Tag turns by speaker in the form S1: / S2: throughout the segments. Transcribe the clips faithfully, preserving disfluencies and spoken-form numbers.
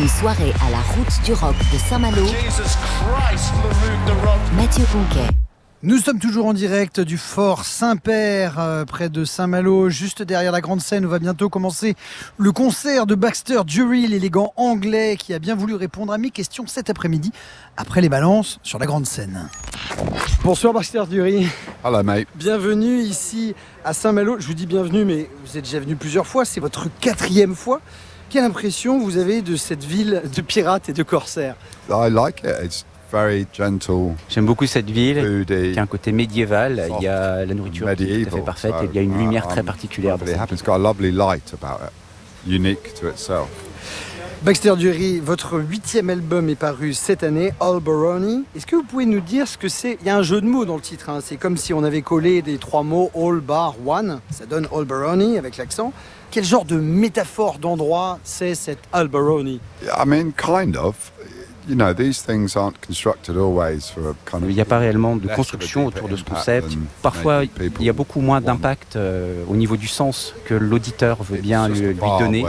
S1: Une soirée à la route du rock de Saint-Malo. Mathieu Conquet.
S2: Nous sommes toujours en direct du Fort Saint-Père, euh, près de Saint-Malo, juste derrière la grande scène où va bientôt commencer le concert de Baxter Dury, l'élégant anglais qui a bien voulu répondre à mes questions cet après-midi, après les balances sur la grande scène. Bonsoir Baxter Dury.
S3: Hello mate.
S2: Bienvenue ici à Saint-Malo. Je vous dis bienvenue, mais vous êtes déjà venu plusieurs fois, c'est votre quatrième fois. Quelle impression vous avez de cette ville de pirates et de corsaires?
S3: I like it. It's very gentle.
S4: J'aime beaucoup cette ville,
S3: foodie,
S4: qui a un côté médiéval. Il y a la nourriture qui est tout à fait parfaite et il y a une lumière très particulière dans cette ville.
S3: It's got a lovely light about it, unique to itself.
S2: Baxter Dury, votre huitième album est paru cette année, Albaroni. Est-ce que vous pouvez nous dire ce que c'est? Il y a un jeu de mots dans le titre, hein. C'est comme si on avait collé des trois mots, All Bar One, ça donne Albaroni avec l'accent. Quel genre de métaphore d'endroit c'est cette Albaroni?
S3: I mean, kind of. You know, these things aren't constructed always for a kind of.
S4: Il n'y a pas réellement de construction autour de ce concept. Parfois, il y a beaucoup moins d'impact euh, au niveau du sens que l'auditeur veut bien lui, lui donner.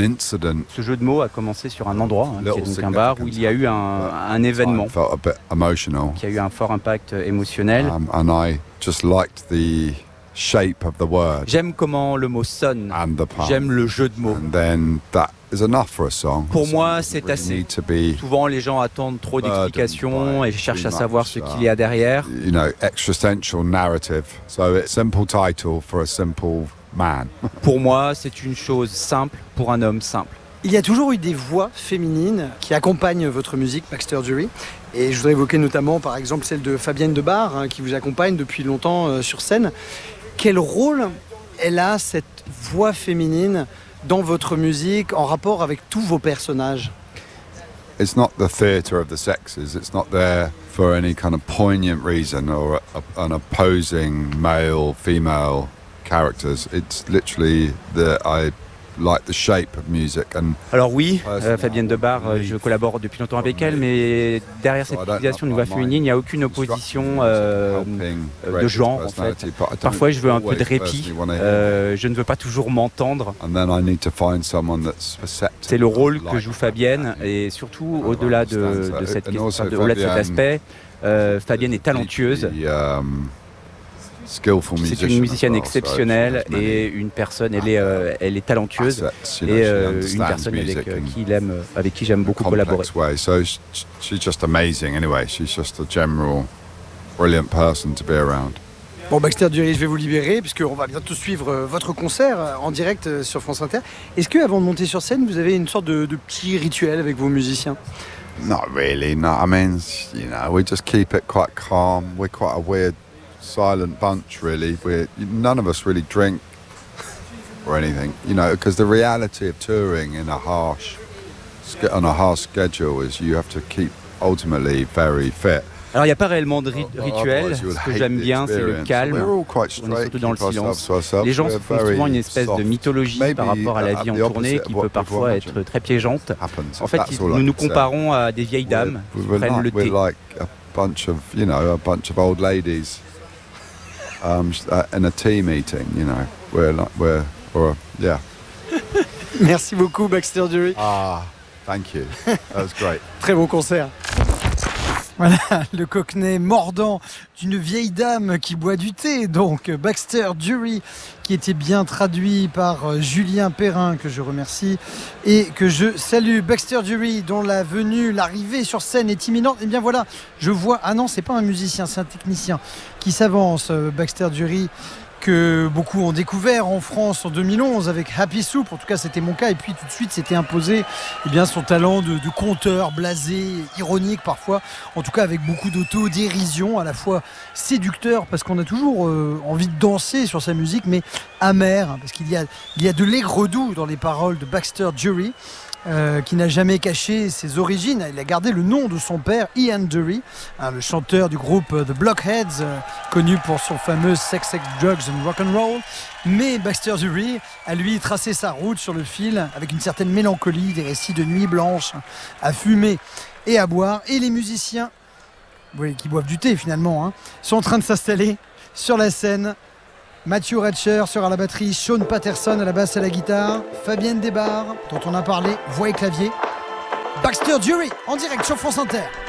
S4: Ce jeu de mots a commencé sur un endroit, hein, qui est donc un bar, où il y a eu un, un événement qui a eu un fort impact émotionnel.
S3: Um, and I just liked the shape of the word.
S4: J'aime comment le mot sonne. J'aime le jeu de mots.
S3: And then that is enough for a song.
S4: Pour moi, c'est assez. Souvent, les gens attendent trop d'explications et cherchent à savoir ce qu'il y a derrière.
S3: You know, existential narrative. So it's a simple title for a simple man.
S4: Pour moi, c'est une chose simple pour un homme simple.
S2: Il y a toujours eu des voix féminines qui accompagnent votre musique, Baxter Dury. Et je voudrais évoquer notamment, par exemple, celle de Fabienne Debar, hein, qui vous accompagne depuis longtemps euh, sur scène. Quel rôle elle a, cette voix féminine, dans votre musique, en rapport avec tous vos personnages?
S3: It's not the theatre of the sexes. It's not there for any kind of poignant reason or a, an opposing male, female characters. It's literally that I like the shape of music. And
S4: Alors oui, euh, Fabienne Debar, euh, je collabore depuis longtemps avec elle, mais derrière cette utilisation d'une voix féminine, il n'y a aucune opposition euh, de genre en fait. Parfois je veux un peu de répit, euh, je ne veux pas toujours m'entendre. C'est le rôle que joue Fabienne et surtout au-delà de, de, cette, au-delà de cet aspect, euh, Fabienne est talentueuse. C'est une musicienne exceptionnelle et une personne, elle est, euh, elle est talentueuse et euh, une personne avec, euh, qui il aime, avec qui j'aime beaucoup collaborer.
S3: So she's just amazing anyway. She's just a general brilliant person to be around.
S2: Bon, Baxter Dury, je vais vous libérer puisqu'on va bientôt suivre votre concert en direct sur France Inter. Est-ce que, avant de monter sur scène, vous avez une sorte de, de petit rituel avec vos musiciens?
S3: Not really. No, I mean, you know, we just keep it quite calm. We're quite a weird, silent bunch, really. We're none of us really drink or anything, you know, because the reality of touring in a harsh on a harsh schedule is you have to keep ultimately very fit.
S4: Alors il n'y a pas réellement de ri- rituel. Ce que j'aime bien, c'est le calme. On est surtout dans le silence. Les gens se font souvent une espèce de mythologie par rapport à la vie en tournée qui peut parfois être très piégeante. En fait, nous nous comparons à des vieilles dames qui prennent le thé.
S3: Bunch of, you know, a bunch of old ladies um, in a tea meeting, you know, we're like, we're, or, yeah.
S2: Merci beaucoup, Baxter Dury.
S3: Ah, thank you. That was great.
S2: Très beau concert. Voilà, le cockney mordant d'une vieille dame qui boit du thé, donc Baxter Dury, qui était bien traduit par Julien Perrin, que je remercie et que je salue. Baxter Dury, dont la venue, l'arrivée sur scène est imminente. Et bien voilà, je vois, ah non, c'est pas un musicien, c'est un technicien qui s'avance. Baxter Dury, que beaucoup ont découvert en France en deux mille onze avec Happy Soup, en tout cas c'était mon cas, et puis tout de suite s'était imposé eh bien, son talent de, de conteur blasé, ironique parfois, en tout cas avec beaucoup d'autodérision, à la fois séducteur parce qu'on a toujours euh, envie de danser sur sa musique, mais amer, hein, parce qu'il y a, il y a de l'aigre doux dans les paroles de Baxter Dury. Euh, qui n'a jamais caché ses origines. Il a gardé le nom de son père, Ian Dury, hein, le chanteur du groupe The Blockheads, euh, connu pour son fameux Sex, Sex, Drugs and Rock'n'Roll. Mais Baxter Dury a lui tracé sa route sur le fil avec une certaine mélancolie, des récits de nuits blanches à fumer et à boire. Et les musiciens, oui, qui boivent du thé finalement, hein, sont en train de s'installer sur la scène. Matthew Ratcher sera à la batterie, Sean Patterson à la basse et à la guitare, Fabienne Debar, dont on a parlé, voix et clavier. Baxter Dury en direct sur France Inter.